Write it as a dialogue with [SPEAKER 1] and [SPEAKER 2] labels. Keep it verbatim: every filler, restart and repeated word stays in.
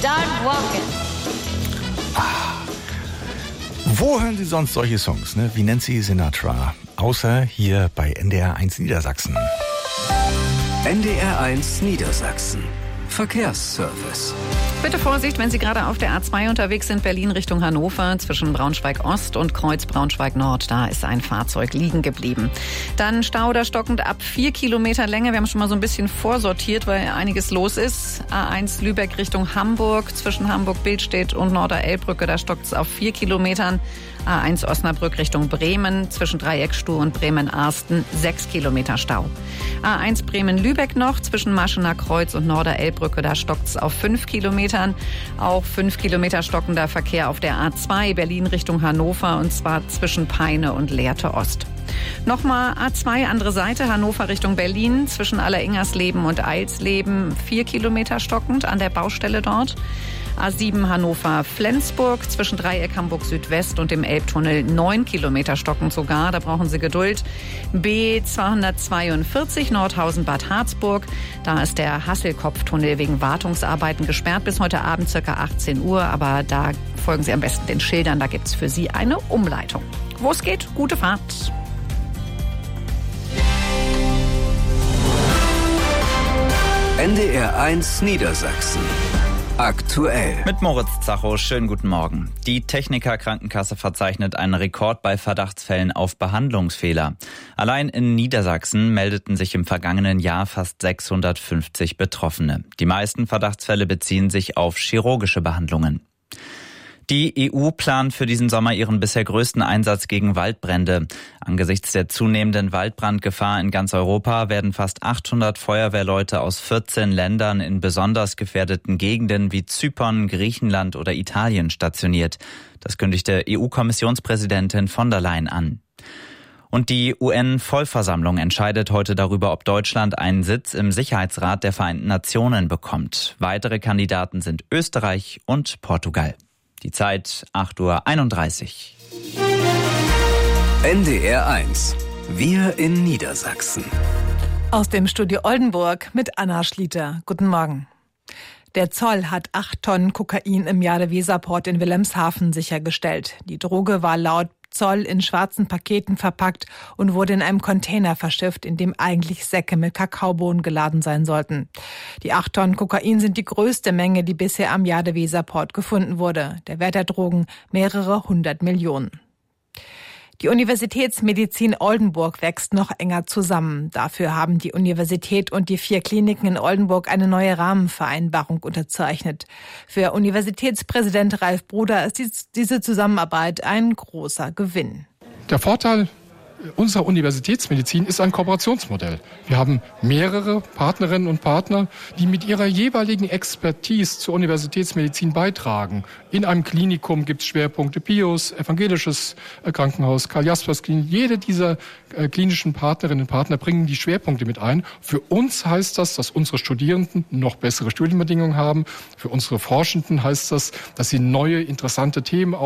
[SPEAKER 1] Start walking.
[SPEAKER 2] Ah. Wo hören Sie sonst solche Songs, ne? Wie Nancy Sinatra? Außer hier bei N D R eins Niedersachsen.
[SPEAKER 3] N D R eins Niedersachsen. Verkehrsservice.
[SPEAKER 4] Bitte Vorsicht, wenn Sie gerade auf der A zwei unterwegs sind, Berlin Richtung Hannover, zwischen Braunschweig-Ost und Kreuz Braunschweig-Nord. Da ist ein Fahrzeug liegen geblieben. Dann Stau oder stockend ab vier Kilometer Länge. Wir haben schon mal so ein bisschen vorsortiert, weil einiges los ist. A eins Lübeck Richtung Hamburg, zwischen Hamburg-Billstedt und Norder-Elbbrücke. Da stockt es auf vier Kilometern. A eins Osnabrück Richtung Bremen, zwischen Dreieckstuhl und Bremen-Arsten, sechs Kilometer Stau. A eins Bremen-Lübeck noch, zwischen Maschener Kreuz und Norder-Elbbrücke, da stockt es auf fünf Kilometern. Auch fünf Kilometer stockender Verkehr auf der A zwei Berlin Richtung Hannover, und zwar zwischen Peine und Lehrte Ost. Nochmal A zwei, andere Seite, Hannover Richtung Berlin, zwischen Alleringersleben und Eilsleben, vier Kilometer stockend an der Baustelle dort. A sieben Hannover-Flensburg, zwischen Dreieck Hamburg Südwest und dem Elbtunnel, neun Kilometer stockend sogar, da brauchen Sie Geduld. B zweihundertzweiundvierzig Nordhausen-Bad Harzburg, da ist der Hasselkopftunnel wegen Wartungsarbeiten gesperrt bis heute Abend ca. achtzehn Uhr, aber da folgen Sie am besten den Schildern, da gibt es für Sie eine Umleitung. Wo es geht, gute Fahrt.
[SPEAKER 3] N D R eins Niedersachsen. Aktuell.
[SPEAKER 5] Mit Moritz Zacho, schönen guten Morgen. Die Techniker Krankenkasse verzeichnet einen Rekord bei Verdachtsfällen auf Behandlungsfehler. Allein in Niedersachsen meldeten sich im vergangenen Jahr fast sechshundertfünfzig Betroffene. Die meisten Verdachtsfälle beziehen sich auf chirurgische Behandlungen. Die E U plant für diesen Sommer ihren bisher größten Einsatz gegen Waldbrände. Angesichts der zunehmenden Waldbrandgefahr in ganz Europa werden fast achthundert Feuerwehrleute aus vierzehn Ländern in besonders gefährdeten Gegenden wie Zypern, Griechenland oder Italien stationiert. Das kündigte E U-Kommissionspräsidentin von der Leyen an. Und die U N-Vollversammlung entscheidet heute darüber, ob Deutschland einen Sitz im Sicherheitsrat der Vereinten Nationen bekommt. Weitere Kandidaten sind Österreich und Portugal. Die Zeit acht Uhr einunddreißig.
[SPEAKER 3] N D R eins. Wir in Niedersachsen.
[SPEAKER 6] Aus dem Studio Oldenburg mit Anna Schlieter. Guten Morgen. Der Zoll hat acht Tonnen Kokain im Jade-Weser-Port in Wilhelmshaven sichergestellt. Die Droge war laut Zoll in schwarzen Paketen verpackt und wurde in einem Container verschifft, in dem eigentlich Säcke mit Kakaobohnen geladen sein sollten. Die acht Tonnen Kokain sind die größte Menge, die bisher am Jade-Weser-Port gefunden wurde. Der Wert der Drogen mehrere hundert Millionen. Die Universitätsmedizin Oldenburg wächst noch enger zusammen. Dafür haben die Universität und die vier Kliniken in Oldenburg eine neue Rahmenvereinbarung unterzeichnet. Für Universitätspräsident Ralf Bruder ist diese Zusammenarbeit ein großer Gewinn.
[SPEAKER 7] Der Vorteil unserer Universitätsmedizin ist ein Kooperationsmodell. Wir haben mehrere Partnerinnen und Partner, die mit ihrer jeweiligen Expertise zur Universitätsmedizin beitragen. In einem Klinikum gibt es Schwerpunkte Pius, evangelisches Krankenhaus, Karl-Jaspers-Klinik. Jede dieser äh, klinischen Partnerinnen und Partner bringen die Schwerpunkte mit ein. Für uns heißt das, dass unsere Studierenden noch bessere Studienbedingungen haben. Für unsere Forschenden heißt das, dass sie neue, interessante Themen